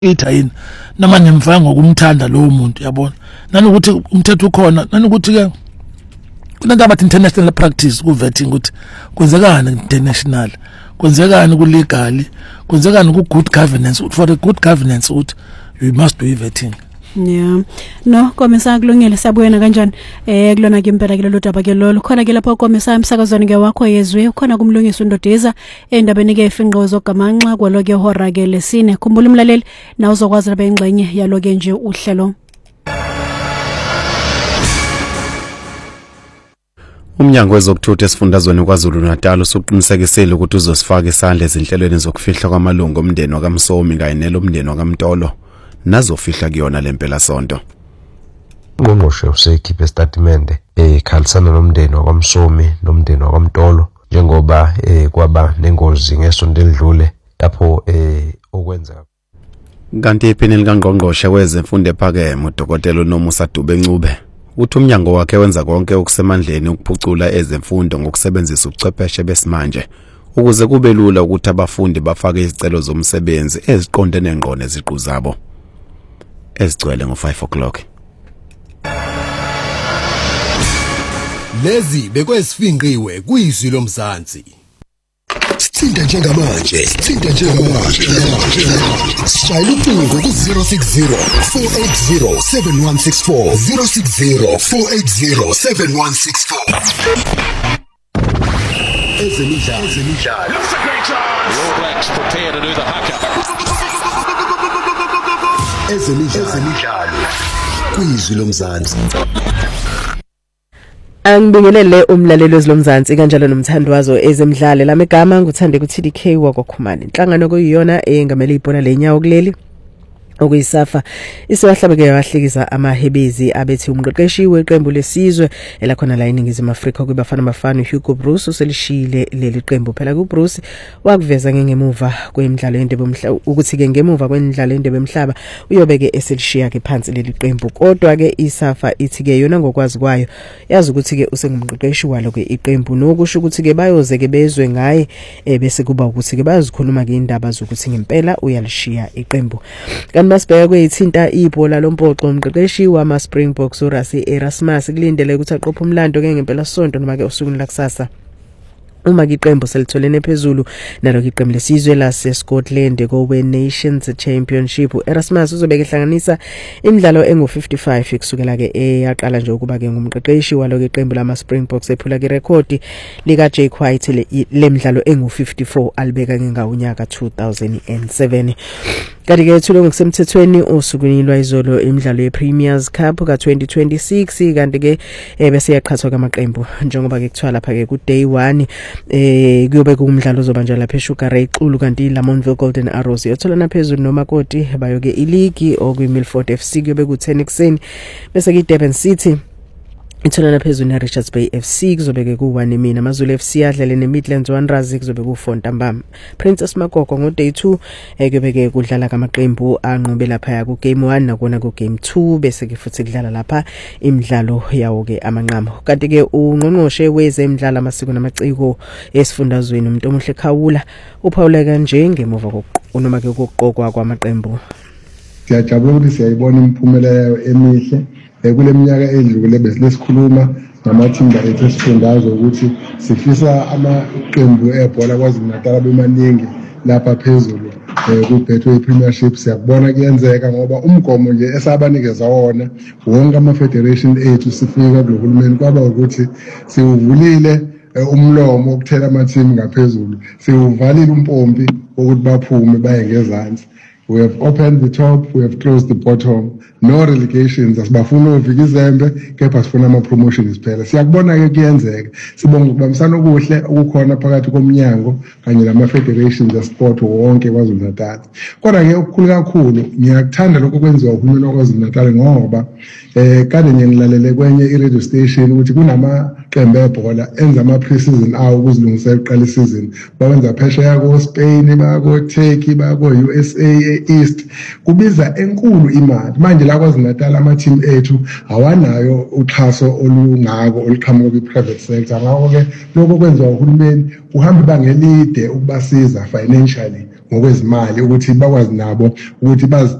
yini noma nemva ngokumthanda lo muntu yabona nanokuthi umthetho ukhona nanokuthi ke kunento abathi international practice ku vetting ukuthi kwenzekani international kwenzekani ku legal kwenzekani ku good governance for a good governance ukuthi you must do vetting. Yeah. No, komisa kulungile sabuyena kanjani kulona ke impela ke loludaba ke lolo khona ke lapho komisa emsakazweni ke wakho yezwe khona kumlungisa uNdodeza endabeni ke ifinqozo gamanxa kwalo ke hora ke lesine khumbula umlaleli na uzokwazi labe ingxenye yalo ke nje uhlelo. Umnyango wezokuthutha esifundazweni kwaZulu-Natal usuqinisekisile ukuthi uzosifaka isandla ezinhlelweni zokufihla kwamalungu omndeni wakaMsomi kanye nelomndeni wakaMtolo nazofihla kuyona lempela sonto. Ungqongqoshe usekhiphe statement ekhalisana nomndeni wakaMsomi nomndeni wakaMtolo njengoba kwaba nengozi ngesonto elidlule lapho okwenza kanti iphini kaNgqongqoshe wezemfundo ephakeme uDokotela uNomusa Dube-Ncube uthi umnyango wakhe wenza konke okusemandleni ukuphucula ezemfundo ngokusebenzisa ubuchwepheshe besimanje ukuze kube lula ukuthi abafundi bafake izicelo zomsebenzi eziqondene ngqo neziqu zabo ezigcwele ngo5 o'clock. Lezi bekwesifinqiwe kuyizwi lomzansi. Sithinta njengamanje. Shayela ucingo ku 060 480 7164 060 480 7164. Ezemidlalo. That's a great chance. All Blacks prepare to do the haka. Ezemidlalo. Kuyizwi lomzansi. Angibingelele umlaleli wezilomzansi kanjalo nomthandwazo ezemidlalo lamegama nguthande ku TDK wakwakhumani inhlangano kuyiyona engamele ibhola lenyawo kuleli okuyisafa isiwahlabeke yahlikiza amahebezi abethi umqeqeshi weqembu lesizwe elakhona la eNingizimu Afrika kubafana bafana Hugo Bruce uselishile leli qembu phela ku Bruce wakuveza ngemuva kwemidlalo endebe umhlaba ukuthi ke ngemuva kwendlalo endebe umhlaba uyobeke eselishiya ke phansi leli qembu kodwa ke isafa ithi ke yona ngokwazi kwayo yazi ukuthi ke usengumqeqeshi walo ke iqembu nokusho ukuthi ke bayoze ke bezwe ngaye bese kuba ukuthi ke bazikhuluma ke indaba zokuthi ngempela uyalishiya iqembu Masibheka kwethinta ibhola lompoxo umqeqeshi wama Springboks uRasi Erasmus kulindele ukuthi aqophe umlando ke ngempela sonto noma ke usuku lakusasa uma iqembu selitholene phezulu nalo iqembu lesizwe lase Scotland ko Nations Championship Erasmus uzobeka ehlanganisa imidlalo engu55 kusukela ke eyaqala nje ukuba ke ngumqeqeshi walo ke iqembu lama Springboks ephula ke record lika Jake White lemidlalo engu54 alibeka ngawunyaka 2007 kanti ke ethulo ngokusemthethweni osukwini lwayizolo imidlalo yePremiers Cup ka 2026 kanti ke bese yaqhathwa kamaqembu njengoba ke kuthiwa lapha ke ku day 1 kuyobe kumdlalo ozobanjwa lapha eSugar Ray Xulu kanti Lamontville Golden Arrows yotholana phezulu noMakoti bayoke ileague okwiMilford FC kuyobe ku10 ekseni bese ke Durban City itholana phezulu na Richards Bay FC kuzobeke ku1 mina Amazulu FC adlale neMidlands Wanderers kuzobe ku4 ntambama Princess Makoko ngo day 2 kuyobeke kudlala kamaqembu anqobe lapha ku game 1 nakona ku game 2 bese ke futhi kudlala lapha imidlalo yawo ke amanqamo kanti ke ungqongqoshe wezemidlalo amasiko namaciko esifundazweni umuntu omuhle Khawula uphawula kanje ngemuva noma ke kokuqokwa kwamaqembu. Siyajabula ukuthi siyayibona impumelelo emihle kule minyaka edlule besilesikhuluma namathimba ethu esifundazwe ukuthi sifisa amaqembu ebhola kwaZulu-Natal abemaningi lapha phezulu kubhethwe iPremiership siyabona kuyenzeka ngoba umgomo nje esabanikeza wona wonke ama-federation ethu sifika kulohulumeni kwaba ukuthi siwuvulile umlomo ukuthela amathimi ngaphezulu siwuvalile umpompi ukuthi baphume baye ngezansi. We have opened the top, we have closed the bottom. No relegations. Asibafuna uvika izembe, kepha sifuna ama-promotions phela. Siyakubona ke kuyenzeka. Sibonga ukubambisana okuhle okukhona phakathi komnyango kanye nama-federations esport wonke kwaZulu-Natal. Kodwa ke okukhulu kakhulu, ngiyakuthanda lokho kwenziwa uhulumeni wakwaZulu-Natal ngoba kade ngilalele kwenye i-radio station ukuthi kunamaqembu ebhola enza ama-pre-season awo ukuzilungisela uqala i-season. Bawenza phesheya ko-Spain, bako-Turkey, bako-USA, East kubiza enkulu imali manje la kwaZulu-Natal ama-team ethu awanayo uxhaso olungako oluqhamuka kwi-private sector ngakho ke lokho kwenziwa uhulumeni uhamba bangelide ukubasiza financially ngokwezimali ukuthi bakwazi nabo ukuthi